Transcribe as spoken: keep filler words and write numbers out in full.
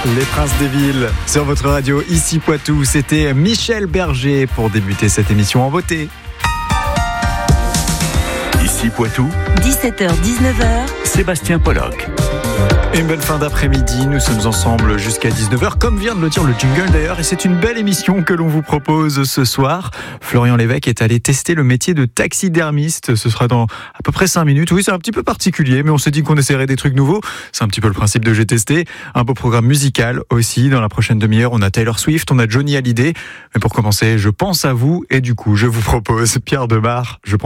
Les Princes des Villes sur votre radio, ici Poitou. C'était Michel Berger pour débuter cette émission en beauté. Ici Poitou, dix-sept heures dix-neuf heures, Sébastien Pollock. Une bonne fin d'après-midi, nous sommes ensemble jusqu'à dix-neuf heures, comme vient de le dire le jingle d'ailleurs, et c'est une belle émission que l'on vous propose ce soir. Florian Lévesque est allé tester le métier de taxidermiste, ce sera dans à peu près cinq minutes. Oui, c'est un petit peu particulier, mais on s'est dit qu'on essaierait des trucs nouveaux, c'est un petit peu le principe de J'ai testé. Un beau programme musical aussi, dans la prochaine demi-heure, on a Taylor Swift, on a Johnny Hallyday, mais pour commencer, je pense à vous, et du coup, je vous propose Pierre Demar, je pense